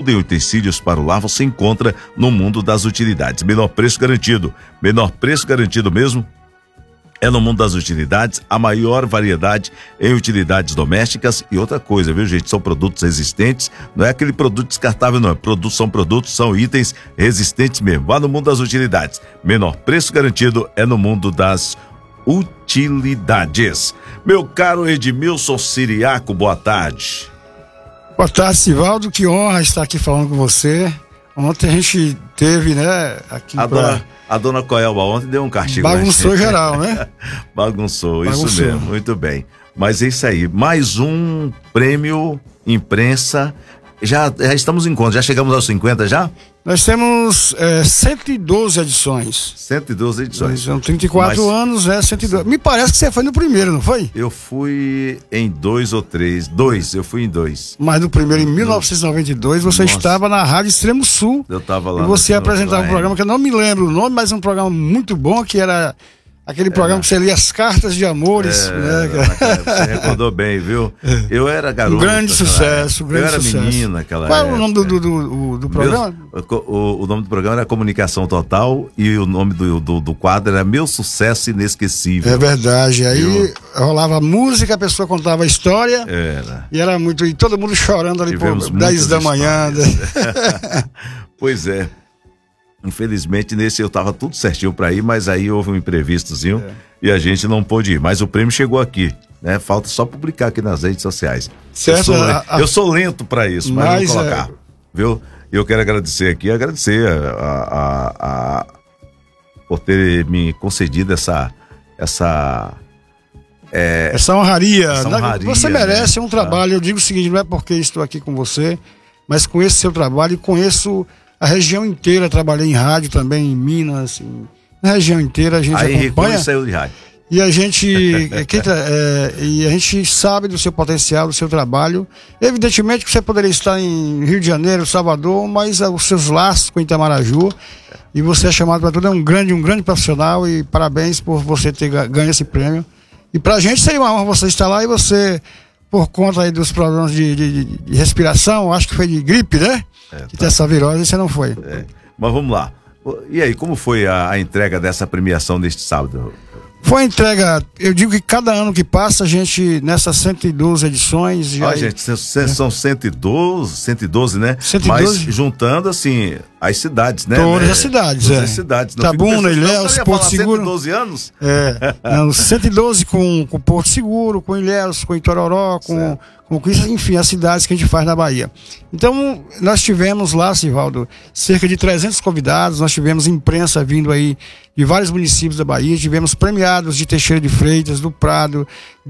tudo em utensílios para o lar você encontra no mundo das utilidades. Menor preço garantido mesmo. É no mundo das utilidades, a maior variedade em utilidades domésticas. E outra coisa, viu, gente? São produtos resistentes, não é aquele produto descartável, não. São itens resistentes mesmo. Vá no mundo das utilidades. Menor preço garantido é no mundo das utilidades. Meu caro Edmilson Siriaco, boa tarde. Boa tarde, Sivaldo. Que honra estar aqui falando com você. Ontem a gente teve, né, aqui A dona Coelba ontem deu um castigo. Bagunçou geral, né? Bagunçou, isso mesmo, muito bem. Mas é isso aí, mais um prêmio imprensa. Já estamos em conta, já chegamos aos 50 já? Nós temos 112 edições. 112 edições. São 34 anos, 112. Me parece que você foi no primeiro, não foi? Eu fui em 2 ou 3. 2, eu fui em 2. Mas no primeiro, em 1992, você estava na Rádio Extremo Sul. Eu estava lá. E você apresentava um programa que eu não me lembro o nome, mas um programa muito bom, que era aquele programa que você lia as cartas de amores. Você recordou bem, viu? Eu era garoto. Um grande sucesso. Eu era menino naquela época. Qual era o nome do programa? O nome do programa era Comunicação Total e o nome do quadro era Meu Sucesso Inesquecível. É verdade. Aí rolava música, a pessoa contava a história. E era muito. E todo mundo chorando ali por 10 da manhã. Pois é. Infelizmente, nesse eu tava tudo certinho pra ir, mas aí houve um imprevistozinho e a gente não pôde ir. Mas o prêmio chegou aqui, né? Falta só publicar aqui nas redes sociais. Certo. Eu sou lento pra isso, mas vou colocar, viu? Eu quero agradecer por ter me concedido essa honraria. honraria. Você merece um trabalho. Eu digo o seguinte, não é porque estou aqui com você, mas conheço seu trabalho e conheço a região inteira. Trabalhei em rádio também, em Minas, na região inteira a gente acompanha. Saiu de rádio. E a gente e a gente sabe do seu potencial, do seu trabalho. Evidentemente que você poderia estar em Rio de Janeiro, Salvador, mas os seus laços com Itamaraju, e você é chamado para tudo, é um grande profissional, e parabéns por você ter ganho esse prêmio. E pra gente seria uma honra você estar lá, e você, por conta aí dos problemas de respiração, acho que foi de gripe, né? Que tem essa virose, e você não foi. Mas vamos lá. E aí, como foi a entrega dessa premiação neste sábado? Foi a entrega, eu digo que cada ano que passa, a gente, nessas 112 edições... gente, são 112, né? 112. Mas juntando, assim, as cidades, né? Todas as cidades, Todas as cidades. Tabuna, Ilhéus, Porto Seguro. 112 anos? Não, 112 com Porto Seguro, com Ilhéus, com Itororó, com enfim, as cidades que a gente faz na Bahia. Então, nós tivemos lá, Sivaldo, cerca de 300 convidados, nós tivemos imprensa vindo aí de vários municípios da Bahia, tivemos premiados de Teixeira de Freitas, do Prado,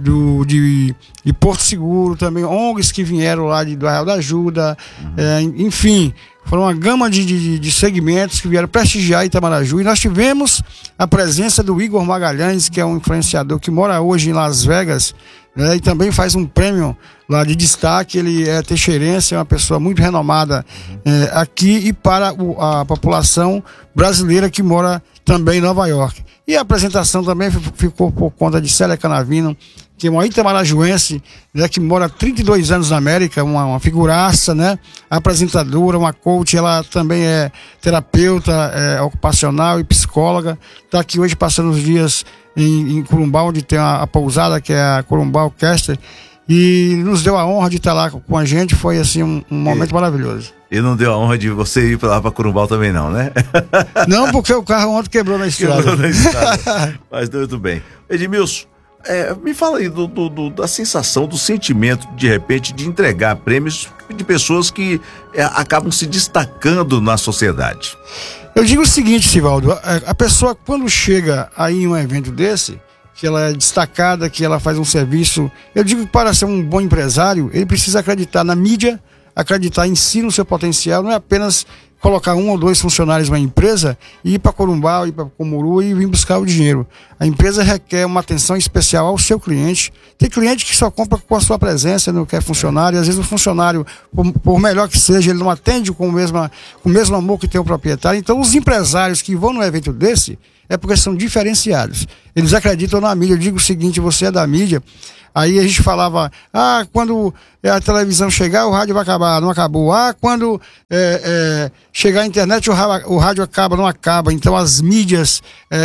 de Porto Seguro, também ONGs que vieram lá do Arraial da Ajuda, enfim, foram uma gama de segmentos que vieram prestigiar Itamaraju, e nós tivemos a presença do Igor Magalhães, que é um influenciador que mora hoje em Las Vegas, né, e também faz um prêmio lá de destaque. Ele é teixeirense, é uma pessoa muito renomada aqui e para a população brasileira que mora também em Nova York. E a apresentação também ficou por conta de Célia Canavino, que é uma itamarajuense, né, que mora há 32 anos na América, uma figuraça, né, apresentadora, uma coach. Ela também é terapeuta ocupacional e psicóloga. Está aqui hoje passando os dias em Corumbau, onde tem a pousada, que é a Corumbau Caster, e nos deu a honra de estar lá com a gente. Foi assim um momento maravilhoso. E não deu a honra de você ir lá para Corumbau também não, né? Não, porque o carro ontem quebrou na estrada. Mas muito bem. Edmilson, me fala aí da sensação, do sentimento, de repente, de entregar prêmios de pessoas que acabam se destacando na sociedade. Eu digo o seguinte, Sivaldo, a pessoa, quando chega aí em um evento desse, que ela é destacada, que ela faz um serviço, eu digo que para ser um bom empresário, ele precisa acreditar na mídia, acreditar em si, no seu potencial. Não é apenas colocar 1 ou 2 funcionários numa empresa e ir para Corumbau, ir para Comuru e vir buscar o dinheiro. A empresa requer uma atenção especial ao seu cliente. Tem cliente que só compra com a sua presença, não quer funcionário, e às vezes o funcionário, por melhor que seja, ele não atende com o mesmo amor que tem o proprietário. Então, os empresários que vão num evento desse é porque são diferenciados. Eles acreditam na mídia. Eu digo o seguinte: você é da mídia, Aí a gente falava, quando a televisão chegar, o rádio vai acabar, não acabou. Quando chegar a internet, o rádio acaba, não acaba. Então as mídias,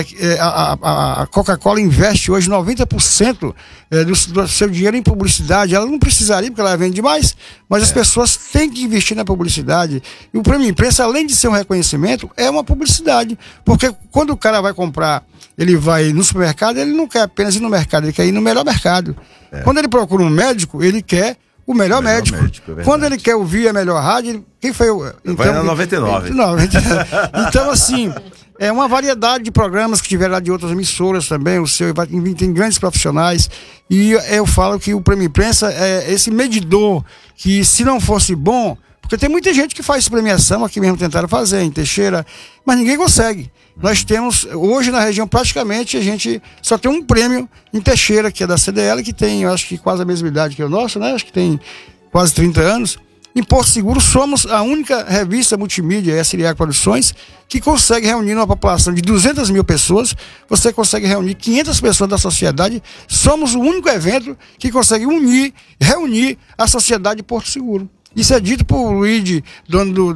a Coca-Cola investe hoje 90% do seu dinheiro em publicidade. Ela não precisaria, porque ela vende demais, mas as pessoas têm que investir na publicidade. E o Prêmio Imprensa, além de ser um reconhecimento, é uma publicidade. Porque quando o cara vai comprar, ele vai no supermercado, ele não quer apenas ir no mercado, ele quer ir no melhor mercado. Quando ele procura um médico, ele quer o melhor médico. Quando ele quer ouvir a melhor rádio, quem foi o... Então, vai na 99. Então, assim, é uma variedade de programas que tiveram lá de outras emissoras também, o seu tem grandes profissionais, e eu falo que o Prêmio Imprensa é esse medidor que, se não fosse bom, porque tem muita gente que faz premiação, aqui mesmo tentaram fazer, em Teixeira, mas ninguém consegue. Nós temos, hoje na região, praticamente, a gente só tem um prêmio em Teixeira, que é da CDL, que tem, eu acho que quase a mesma idade que o nosso, né? Acho que tem quase 30 anos. Em Porto Seguro, somos a única revista multimídia, a Siriaco Produções, que consegue reunir uma população de 200 mil pessoas. Você consegue reunir 500 pessoas da sociedade. Somos o único evento que consegue reunir a sociedade de Porto Seguro. Isso é dito por Luigi, dono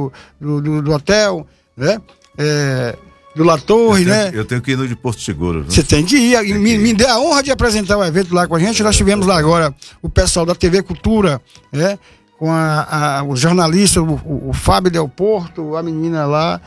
do hotel, né? Do La Torre, né? Eu tenho que ir no de Porto Seguro. Você tem que ir. Me dê a honra de apresentar o evento lá com a gente. Nós tivemos lá agora o pessoal da TV Cultura, né? Com o jornalista, o Fábio Del Porto, a menina lá.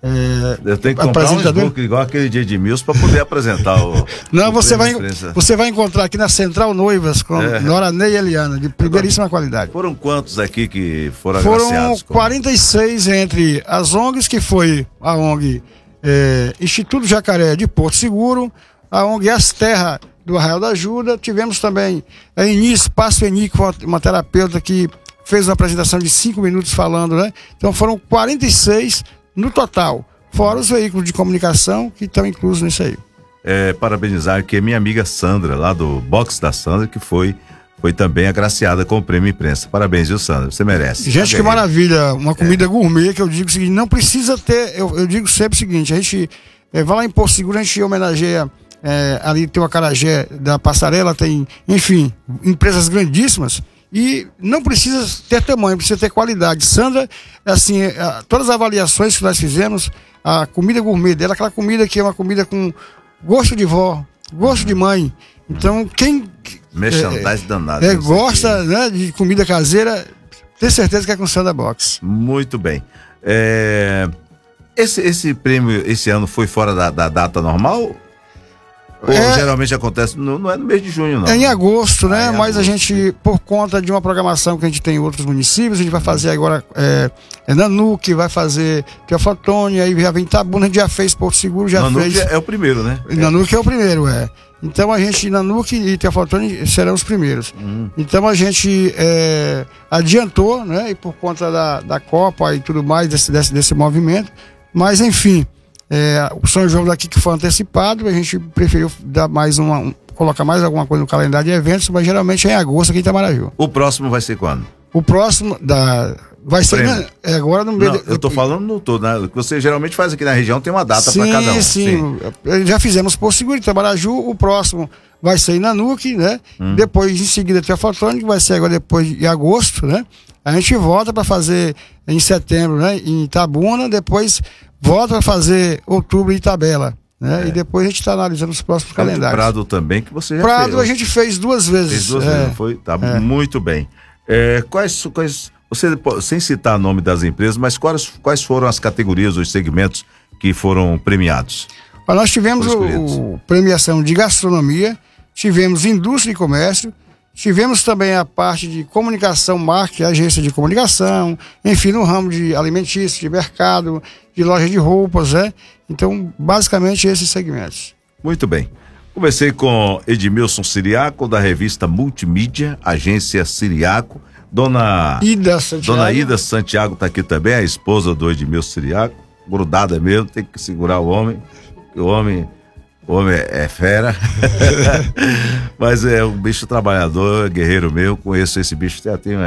Eu tenho que comprar um book igual aquele de Edmilson para poder apresentar o. Não, você vai encontrar aqui na Central Noivas com Nora Ney e Eliana, de primeiríssima qualidade. Foram quantos aqui que foram agraciados? Foram 46 entre as ONGs, que foi a ONG Instituto Jacaré de Porto Seguro, a ONG As Terra do Arraial da Ajuda. Tivemos também a Enis Passueni, que foi uma terapeuta que fez uma apresentação de 5 minutos falando, né? Então foram 46 no total, fora os veículos de comunicação que estão inclusos nisso aí. Parabenizar aqui a minha amiga Sandra, lá do Box da Sandra, que foi também agraciada com o Prêmio Imprensa. Parabéns, viu, Sandra? Você merece. Gente, que maravilha. Uma comida gourmet, que eu digo o seguinte, não precisa ter, eu digo sempre o seguinte, a gente vai lá em Porto Seguro, a gente homenageia, ali tem o acarajé da Passarela, tem, enfim, empresas grandíssimas, e não precisa ter tamanho, precisa ter qualidade. Sandra, assim, todas as avaliações que nós fizemos, a comida gourmet dela, aquela comida que é uma comida com gosto de vó, gosto de mãe. Então, quem merchandising danado, gosta, né, de comida caseira, tem certeza que é com Sandra Box. Muito bem. Esse prêmio esse ano foi fora da data normal? Ou geralmente acontece, não é no mês de junho, não? É em agosto, né? Mas a gente, por conta de uma programação que a gente tem em outros municípios, a gente vai fazer agora Nanuque, vai fazer Teofotone, aí já vem Itabuna, a gente já fez Porto Seguro, já Nanuque fez... é o primeiro, né? Nanuque é o primeiro, Então a gente, Nanuque e Teofotone serão os primeiros. Então a gente adiantou, né? E por conta da Copa e tudo mais, desse movimento, mas enfim... o São João daqui que foi antecipado, a gente preferiu dar colocar mais alguma coisa no calendário de eventos, mas geralmente é em agosto aqui em Itamaraju. O próximo vai ser quando? O próximo vai ser agora no meio. Eu tô falando no todo, né? Você geralmente faz aqui na região, tem uma data para cada um. Sim. Já fizemos Porto Seguro, Itamaraju, o próximo vai ser em Nanuque, né? Depois, em seguida, Teofotone, que vai ser agora depois de agosto, né? A gente volta para fazer em setembro, né? Em Itabuna, depois volta a fazer outubro em Itabela, né? E depois a gente está analisando os próximos calendários. Prado também, que você já Prado fez. A gente fez 2 vezes. Fez 2 vezes, não foi? Tá muito bem. Quais, você, sem citar o nome das empresas, mas quais foram as categorias, os segmentos que foram premiados? Nós tivemos premiação de gastronomia, tivemos indústria e comércio, tivemos também a parte de comunicação, marketing, agência de comunicação, enfim, no ramo de alimentício, de mercado, de loja de roupas, Então, basicamente, esses segmentos. Muito bem. Conversei com Edmilson Siriaco, da revista Multimídia, agência Siriaco. Dona Ida Santiago está aqui também, a esposa do Edmilson Siriaco. Grudada mesmo, tem que segurar o homem. O homem é fera. Mas é um bicho trabalhador, guerreiro meu. Conheço esse bicho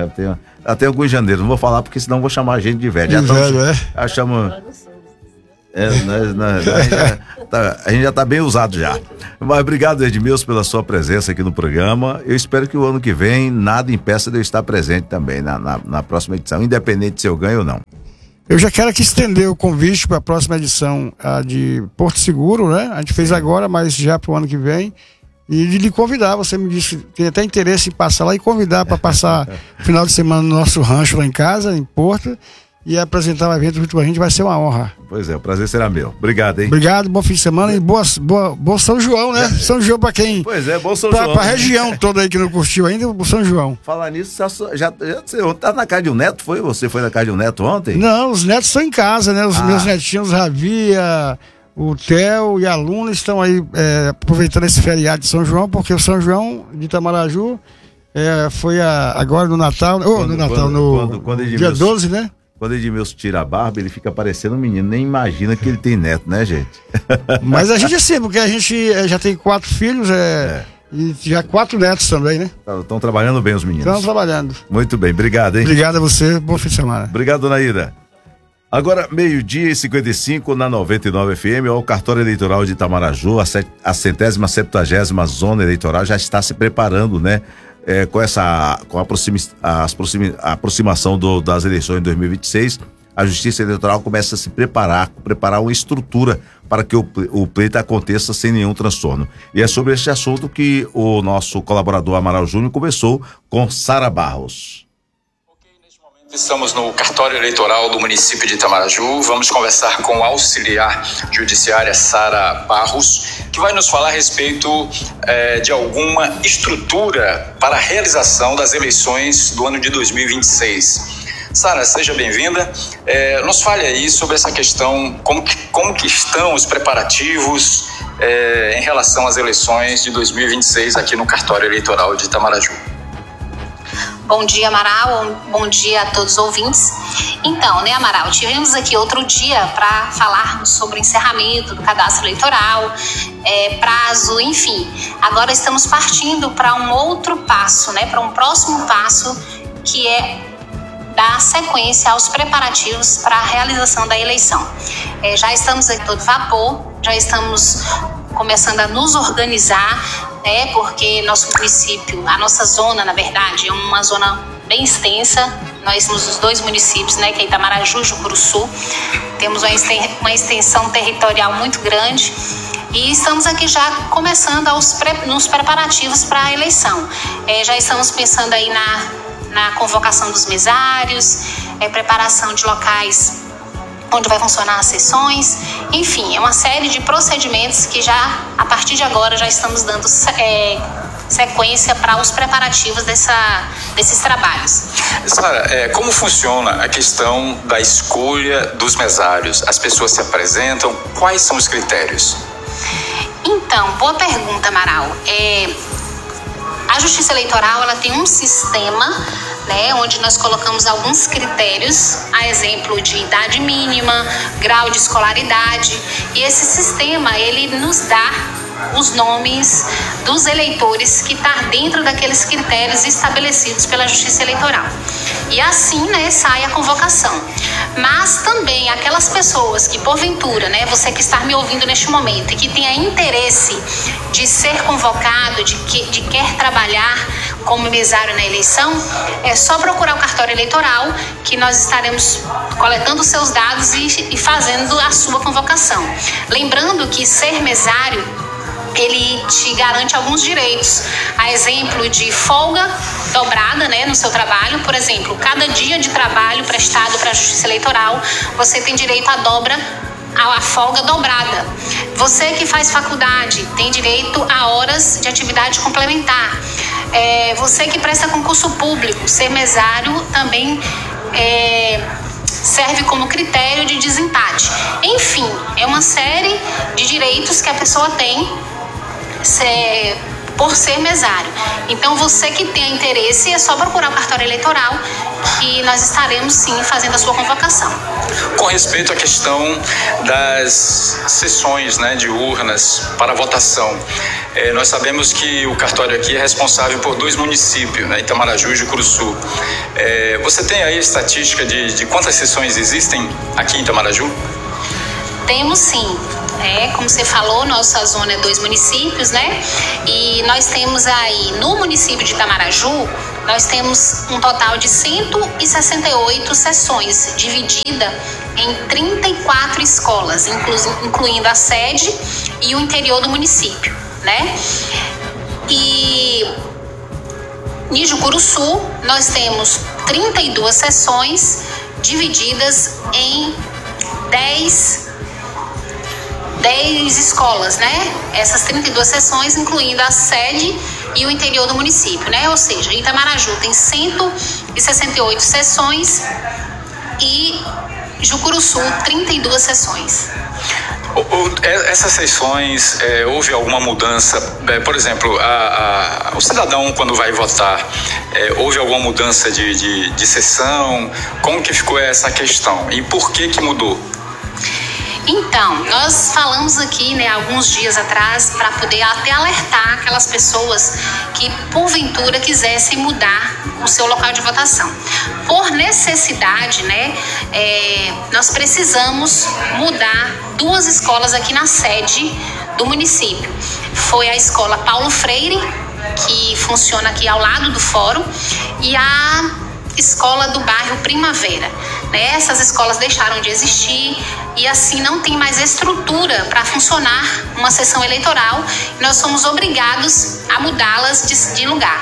até alguns janeiros. Não vou falar porque senão vou chamar a gente de velho. Já chamo... A gente já está bem usado já. Mas obrigado, Edmilson, pela sua presença aqui no programa. Eu espero que o ano que vem nada impeça de eu estar presente também na próxima edição, independente se eu ganho ou não. Eu já quero aqui estender o convite para a próxima edição, a de Porto Seguro, né? A gente fez agora, mas já para o ano que vem. E de lhe convidar, você me disse que tem até interesse em passar lá e convidar para passar o final de semana no nosso rancho lá em casa, em Porto, e apresentar o evento junto com a gente, vai ser uma honra. Pois é, o prazer será meu. Obrigado, hein? Obrigado, bom fim de semana e boa São João, né? São João para quem... Pois é, bom São João. Para a região toda aí que não curtiu ainda, o São João. Falar nisso, já tá na casa de um neto, foi? Você foi na casa de um neto ontem? Não, os netos estão em casa, né? Os meus netinhos, Ravia, o Theo e a Luna estão aí aproveitando esse feriado de São João, porque o São João de Itamaraju foi agora no Natal, no dia 12, né? Quando o Edmilson tira a barba, ele fica parecendo um menino, nem imagina que ele tem neto, né, gente? Mas a gente é assim, porque a gente já tem 4 filhos, e já 4 netos também, né? Estão trabalhando bem os meninos. Estão trabalhando. Muito bem, obrigado, hein? Obrigado a você, bom fim de semana. Obrigado, dona Ida. Agora, 12:55 na 99 FM, o cartório eleitoral de Itamaraju, a 170ª zona eleitoral já está se preparando, né? Com a aproximação das eleições de 2026, a Justiça Eleitoral começa a se preparar uma estrutura para que o pleito aconteça sem nenhum transtorno. E é sobre este assunto que o nosso colaborador Amaral Júnior conversou com Sara Barros. Estamos no cartório eleitoral do município de Itamaraju. Vamos conversar com a auxiliar judiciária Sara Barros, que vai nos falar a respeito de alguma estrutura para a realização das eleições do ano de 2026. Sara, seja bem-vinda. Nos fale aí sobre essa questão, como que estão os preparativos em relação às eleições de 2026 aqui no cartório eleitoral de Itamaraju. Bom dia, Amaral. Bom dia a todos os ouvintes. Então, né, Amaral, tivemos aqui outro dia para falarmos sobre o encerramento do cadastro eleitoral, prazo, enfim. Agora estamos partindo para um outro passo, né, para um próximo passo, que é dar sequência aos preparativos para a realização da eleição. Já estamos aqui todo vapor, já estamos começando a nos organizar, porque nosso município, a nossa zona, na verdade, é uma zona bem extensa. Nós temos os 2 municípios, né, que é Itamaraju e Jucuruçu. Temos uma extensão territorial muito grande e estamos aqui já começando nos preparativos para a eleição. Já estamos pensando aí na convocação dos mesários, preparação de locais onde vai funcionar as sessões, enfim, é uma série de procedimentos que já, a partir de agora, já estamos dando sequência para os preparativos desses trabalhos. Sara, como funciona a questão da escolha dos mesários? As pessoas se apresentam, quais são os critérios? Então, boa pergunta, Amaral. A Justiça Eleitoral, ela tem um sistema, né, onde nós colocamos alguns critérios, a exemplo de idade mínima, grau de escolaridade, e esse sistema, ele nos dá os nomes dos eleitores que estão dentro daqueles critérios estabelecidos pela Justiça Eleitoral. E assim, né, sai a convocação. Mas também aquelas pessoas que, porventura, né, você que está me ouvindo neste momento e que tenha interesse de ser convocado, de quer trabalhar como mesário na eleição, é só procurar o cartório eleitoral, que nós estaremos coletando os seus dados e fazendo a sua convocação. Lembrando que ser mesário, ele te garante alguns direitos, a exemplo de folga dobrada, né, no seu trabalho. Por exemplo, cada dia de trabalho prestado para a Justiça Eleitoral, você tem direito à dobra, a folga dobrada. Você que faz faculdade tem direito a horas de atividade complementar. Você que presta concurso público, ser mesário também serve como critério de desempate. Enfim, é uma série de direitos que a pessoa tem por ser mesário. Então, você que tem interesse, é só procurar o cartório eleitoral, que nós estaremos sim fazendo a sua convocação. Com respeito à questão das sessões, né, de urnas para votação, nós sabemos que o cartório aqui é responsável por 2 municípios, né, Itamaraju e Jucuruçu. Você tem aí a estatística de quantas sessões existem aqui em Itamaraju? Temos sim. Como você falou, nossa zona é 2 municípios, né? E nós temos aí, no município de Itamaraju, nós temos um total de 168 seções, dividida em 34 escolas, incluindo a sede e o interior do município, né? E em Jucuruçu, nós temos 32 seções, divididas em 10 escolas, né? Essas 32 seções, incluindo a sede e o interior do município, né? Ou seja, Itamaraju tem 168 seções e Jucuruçu 32 seções. Essas seções, houve alguma mudança? Por exemplo, o cidadão, quando vai votar, houve alguma mudança de sessão? Como que ficou essa questão? E por que mudou? Então, nós falamos aqui, né, alguns dias atrás, para poder até alertar aquelas pessoas que, porventura, quisessem mudar o seu local de votação. Por necessidade, né, nós precisamos mudar 2 escolas aqui na sede do município. Foi a escola Paulo Freire, que funciona aqui ao lado do fórum, e a escola do bairro Primavera, né? Essas escolas deixaram de existir e assim não tem mais estrutura para funcionar uma sessão eleitoral e nós somos obrigados a mudá-las de lugar.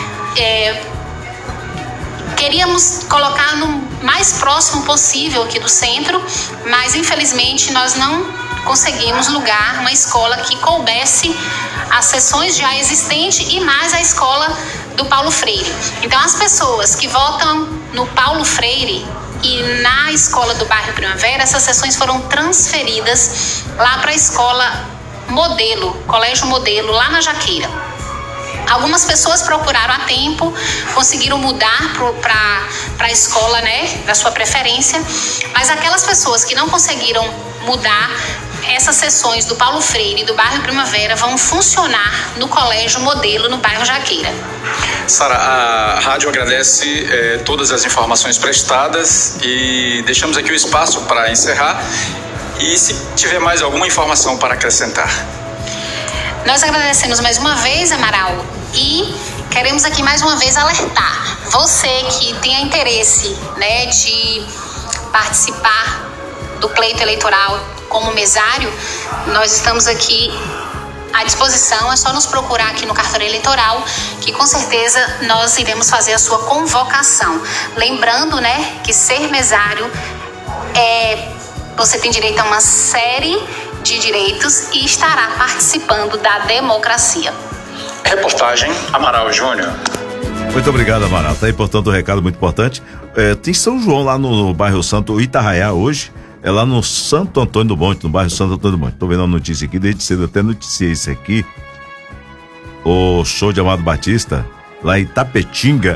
Queríamos colocar no mais próximo possível aqui do centro, mas infelizmente nós não conseguimos lugar uma escola que coubesse as sessões já existentes e mais a escola do Paulo Freire. Então, as pessoas que votam no Paulo Freire e na escola do bairro Primavera, essas sessões foram transferidas lá para a escola modelo, colégio modelo, lá na Jaqueira. Algumas pessoas procuraram a tempo, conseguiram mudar para a escola, né, da sua preferência, mas aquelas pessoas que não conseguiram mudar, essas sessões do Paulo Freire e do bairro Primavera vão funcionar no colégio modelo no bairro Jaqueira. Sara, a rádio agradece todas as informações prestadas e deixamos aqui o espaço para encerrar e se tiver mais alguma informação para acrescentar. Nós agradecemos mais uma vez, Amaral, e queremos aqui mais uma vez alertar você que tenha interesse, né, de participar do pleito eleitoral como mesário. Nós estamos aqui à disposição, é só nos procurar aqui no cartório eleitoral, que com certeza nós iremos fazer a sua convocação. Lembrando, né, que ser mesário você tem direito a uma série de direitos e estará participando da democracia. Reportagem Amaral Júnior. Muito obrigado, Amaral. Tá aí, portanto, um recado muito importante. Tem São João lá no bairro Santo Itarraiá hoje. É lá no Santo Antônio do Monte, no bairro Santo Antônio do Monte. Tô vendo a notícia aqui, desde cedo até noticiei isso aqui. O show de Amado Batista, lá em Itapetinga,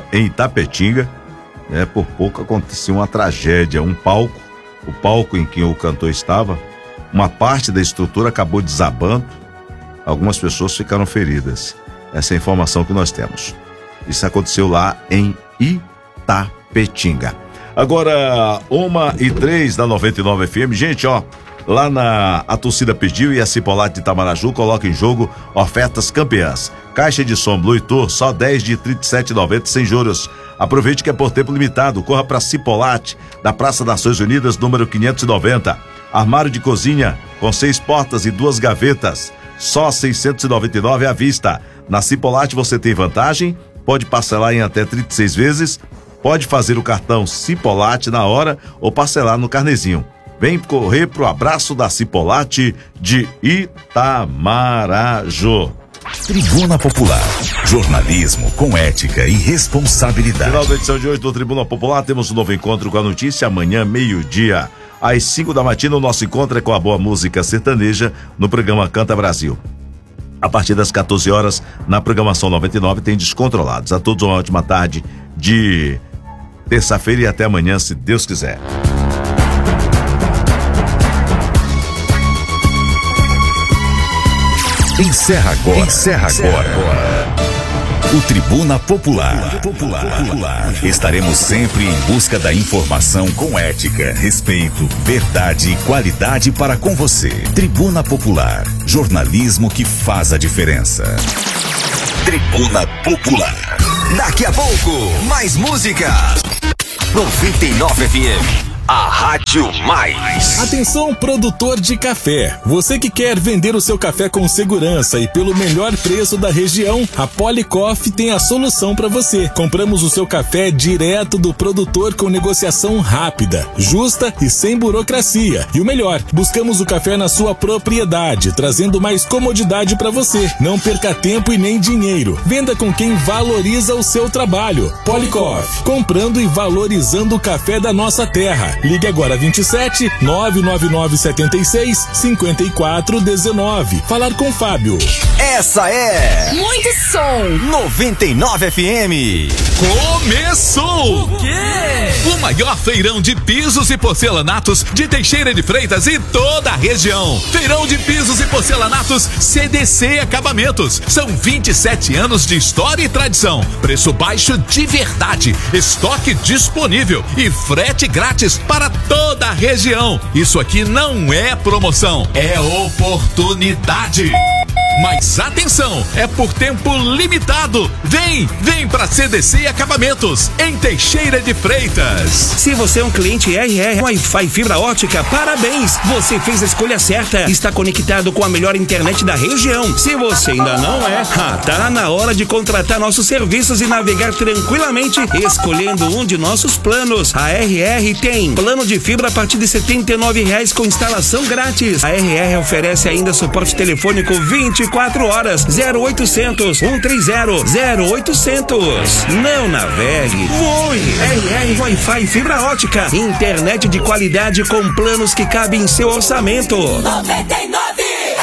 por pouco aconteceu uma tragédia. O palco em que o cantor estava, uma parte da estrutura acabou desabando, algumas pessoas ficaram feridas. Essa é a informação que nós temos. Isso aconteceu lá em Itapetinga. Agora, 1h03 da 99 FM. Gente, lá a torcida pediu e a Cipolate de Itamaraju coloca em jogo ofertas campeãs. Caixa de som Blue Tour, só 10 de R$ 37,90 sem juros. Aproveite que é por tempo limitado. Corra para Cipolate, da Praça das Nações Unidas, número 590. Armário de cozinha com 6 portas e 2 gavetas, só R$ 699 à vista. Na Cipolate você tem vantagem, pode parcelar em até 36 vezes, pode fazer o cartão Cipolate na hora ou parcelar no carnezinho. Vem correr pro abraço da Cipolate de Itamaraju. Tribuna Popular, jornalismo com ética e responsabilidade. Final da edição de hoje do Tribuna Popular, temos um novo encontro com a notícia amanhã, meio-dia. Às 5 da matina, o nosso encontro é com a boa música sertaneja no programa Canta Brasil. A partir das 14 horas, na programação 99, tem Descontrolados. A todos uma ótima tarde de terça-feira e até amanhã, se Deus quiser. Encerra agora. O Tribuna Popular. Estaremos sempre em busca da informação com ética, respeito, verdade e qualidade para com você. Tribuna Popular. Jornalismo que faz a diferença. Tribuna Popular. Daqui a pouco, mais música. 99 FM. A Rádio Mais. Atenção, produtor de café. Você que quer vender o seu café com segurança e pelo melhor preço da região, a Policoff tem a solução para você. Compramos o seu café direto do produtor com negociação rápida, justa e sem burocracia. E o melhor, buscamos o café na sua propriedade, trazendo mais comodidade para você. Não perca tempo e nem dinheiro. Venda com quem valoriza o seu trabalho. Policoff, comprando e valorizando o café da nossa terra. Ligue agora 27 999 76 54 19. Falar com Fábio. Essa é muito som. 99 FM. Começou! O quê? O maior feirão de pisos e porcelanatos de Teixeira de Freitas e toda a região. Feirão de pisos e porcelanatos CDC Acabamentos. São 27 anos de história e tradição. Preço baixo de verdade. Estoque disponível e frete grátis para toda a região. Isso aqui não é promoção, é oportunidade. Mas atenção, é por tempo limitado. Vem pra CDC Acabamentos, em Teixeira de Freitas. Se você é um cliente RR Wi-Fi fibra ótica, parabéns! Você fez a escolha certa. Está conectado com a melhor internet da região. Se você ainda não é, tá na hora de contratar nossos serviços e navegar tranquilamente, escolhendo um de nossos planos. A RR tem plano de fibra a partir de R$ 79,00 com instalação grátis. A RR oferece ainda suporte telefônico 24 horas, 0800 130 0800. Não navegue, voe. RR Wi-Fi fibra ótica, internet de qualidade com planos que cabem em seu orçamento. 99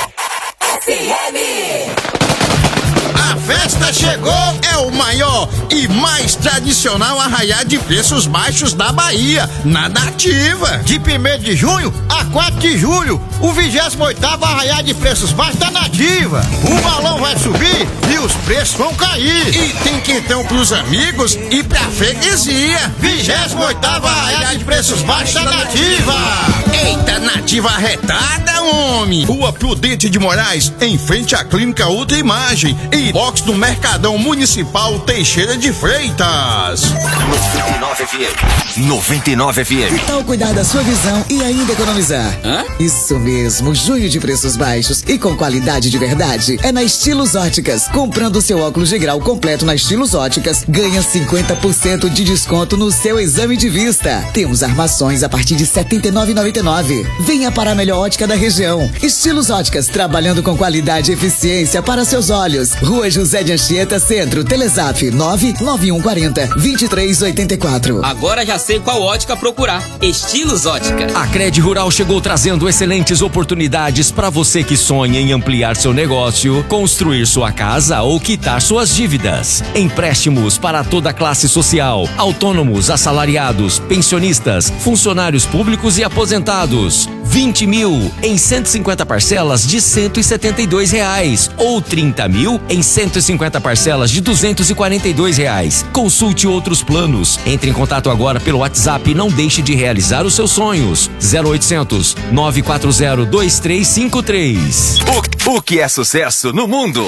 FM. A festa chegou, é o maior e mais tradicional arraiá de preços baixos da Bahia, na Nativa. De 1º de junho a 4 de julho, o 28º arraiá de preços baixos da Nativa. O balão vai subir e os preços vão cair. E tem quentão pros amigos e pra freguesia. 28º arraiá de preços baixos da Nativa. Eita, Nativa arretada, homem. Rua Prudente de Moraes, em frente à Clínica Ultra Imagem. E box do Mercadão Municipal Teixeira de Freitas. 99 FM. 99 FM. Que tal cuidar da sua visão e ainda economizar? Isso mesmo, junho de preços baixos e com qualidade de verdade é na Estilos Óticas. Comprando o seu óculos de grau completo na Estilos Óticas, ganha 50% de desconto no seu exame de vista. Temos armações a partir de R$ 79,99. Venha para a melhor ótica da região. Estilos Óticas, trabalhando com qualidade e eficiência para seus olhos. Rua José de Anchieta, Centro. Telezap 99140 2384. Agora já sei qual ótica procurar. Estilos Ótica. A Cred Rural chegou trazendo excelentes oportunidades para você que sonha em ampliar seu negócio, construir sua casa ou quitar suas dívidas. Empréstimos para toda a classe social, autônomos, assalariados, pensionistas, funcionários públicos e aposentados. 20 mil em 150 parcelas de R$ 172 ou 30 mil em 150 parcelas de R$ 242. Consulte outros planos. Entre em contato agora pelo WhatsApp e não deixe de realizar os seus sonhos. 0800 940 2353. O que é sucesso no mundo?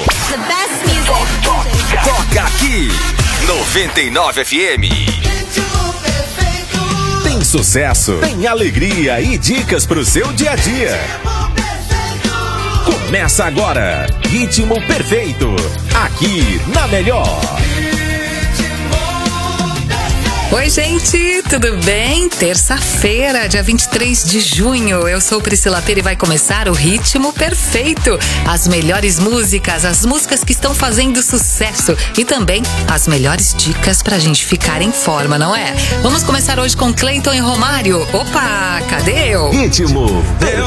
Toca aqui. 99 FM. Tem sucesso, tem alegria e dicas pro seu dia a dia. Começa agora, Ritmo Perfeito, aqui na Melhor. Oi, gente, tudo bem? Terça-feira, dia 23 de junho. Eu sou Priscila Pera e vai começar o Ritmo Perfeito. As melhores músicas, as músicas que estão fazendo sucesso e também as melhores dicas pra gente ficar em forma, não é? Vamos começar hoje com Cleiton e Romário. Opa, cadê eu? Ritmo